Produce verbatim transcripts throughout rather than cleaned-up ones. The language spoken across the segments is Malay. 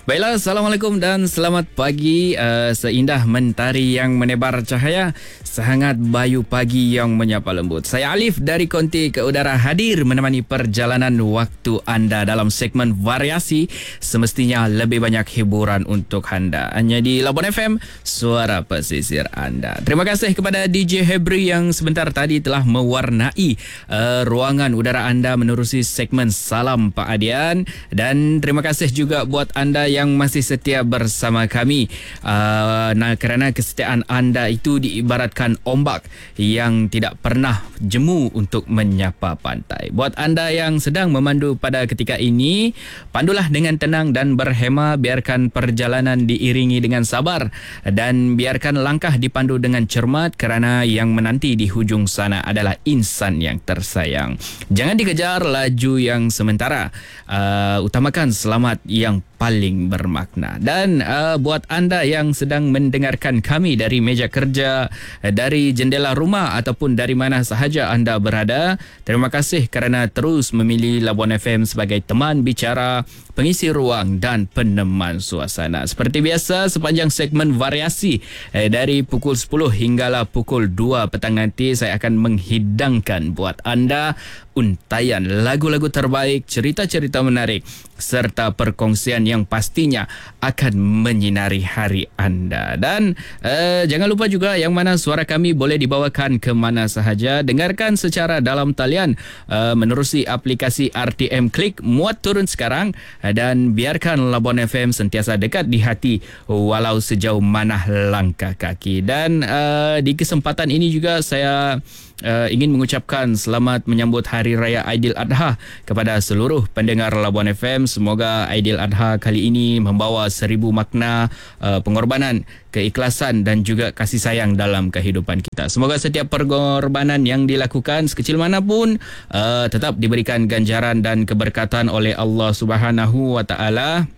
Baiklah, Assalamualaikum dan selamat pagi. Uh, seindah mentari yang menebar cahaya, sehangat bayu pagi yang menyapa lembut. Saya Alif dari Konti ke Udara hadir menemani perjalanan waktu anda dalam segmen variasi. Semestinya lebih banyak hiburan untuk anda. Hanya di Labuan F M, suara pesisir anda. Terima kasih kepada D J Hebri yang sebentar tadi telah mewarnai uh, ruangan udara anda menerusi segmen Salam Pak Adian. Dan terima kasih juga buat anda yang yang masih setia bersama kami. Uh, nah, kerana kesetiaan anda itu diibaratkan ombak yang tidak pernah jemu untuk menyapa pantai. Buat anda yang sedang memandu pada ketika ini, pandulah dengan tenang dan berhema, biarkan perjalanan diiringi dengan sabar dan biarkan langkah dipandu dengan cermat kerana yang menanti di hujung sana adalah insan yang tersayang. Jangan dikejar laju yang sementara. Uh, utamakan selamat yang paling bermakna. Dan uh, buat anda yang sedang mendengarkan kami dari meja kerja, dari jendela rumah ataupun dari mana sahaja anda berada, terima kasih kerana terus memilih Labuan F M sebagai teman bicara, pengisi ruang dan peneman suasana. Seperti biasa, sepanjang segmen variasi eh, dari pukul sepuluh hinggalah pukul dua petang nanti, saya akan menghidangkan buat anda untaian lagu-lagu terbaik, cerita-cerita menarik serta perkongsian yang pastinya akan menyinari hari anda. Dan uh, jangan lupa juga yang mana suara kami boleh dibawakan ke mana sahaja. Dengarkan secara dalam talian uh, menerusi aplikasi R T M Klik, muat turun sekarang, uh, dan biarkan Labuan F M sentiasa dekat di hati walau sejauh mana langkah kaki. Dan uh, di kesempatan ini juga saya Uh, ingin mengucapkan selamat menyambut Hari Raya Aidiladha kepada seluruh pendengar Labuan F M. Semoga Aidiladha kali ini membawa seribu makna uh, pengorbanan, keikhlasan dan juga kasih sayang dalam kehidupan kita. Semoga setiap pengorbanan yang dilakukan sekecil manapun uh, tetap diberikan ganjaran dan keberkatan oleh Allah Subhanahu wa taala.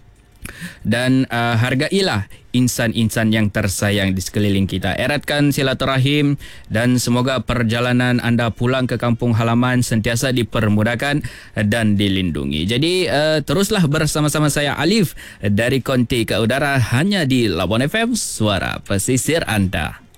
Dan uh, hargailah insan-insan yang tersayang di sekeliling kita. Eratkan silaturahim dan semoga perjalanan anda pulang ke kampung halaman sentiasa dipermudahkan dan dilindungi. Jadi uh, teruslah bersama-sama saya Alif dari Konti ke Udara hanya di Labuan F M, suara pesisir anda.